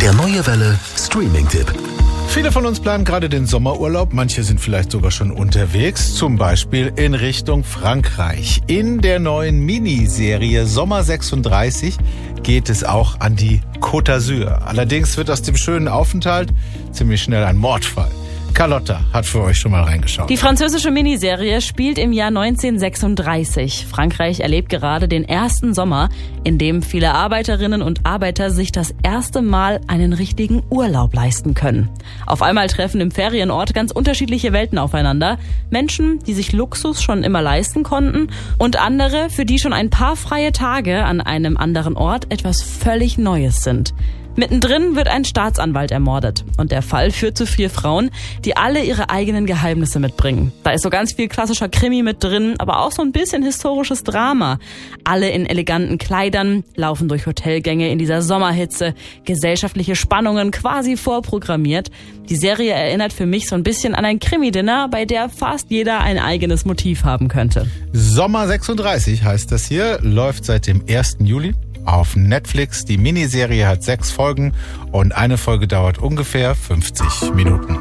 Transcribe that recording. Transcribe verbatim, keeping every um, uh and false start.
Der Neue Welle Streaming-Tipp. Viele von uns planen gerade den Sommerurlaub, manche sind vielleicht sogar schon unterwegs, zum Beispiel in Richtung Frankreich. In der neuen Miniserie Sommer sechsunddreißig geht es auch an die Côte d'Azur. Allerdings wird aus dem schönen Aufenthalt ziemlich schnell ein Mordfall. Carlotta hat für euch schon mal reingeschaut. Die französische Miniserie spielt im Jahr neunzehnhundertsechsunddreißig. Frankreich erlebt gerade den ersten Sommer, in dem viele Arbeiterinnen und Arbeiter sich das erste Mal einen richtigen Urlaub leisten können. Auf einmal treffen im Ferienort ganz unterschiedliche Welten aufeinander. Menschen, die sich Luxus schon immer leisten konnten, und andere, für die schon ein paar freie Tage an einem anderen Ort etwas völlig Neues sind. Mittendrin wird ein Staatsanwalt ermordet und der Fall führt zu vier Frauen, die alle ihre eigenen Geheimnisse mitbringen. Da ist so ganz viel klassischer Krimi mit drin, aber auch so ein bisschen historisches Drama. Alle in eleganten Kleidern, laufen durch Hotelgänge in dieser Sommerhitze, gesellschaftliche Spannungen quasi vorprogrammiert. Die Serie erinnert für mich so ein bisschen an ein Krimi-Dinner, bei der fast jeder ein eigenes Motiv haben könnte. Sommer sechsunddreißig heißt das hier, läuft seit dem ersten Juli. Auf Netflix. Die Miniserie hat sechs Folgen und eine Folge dauert ungefähr fünfzig Minuten.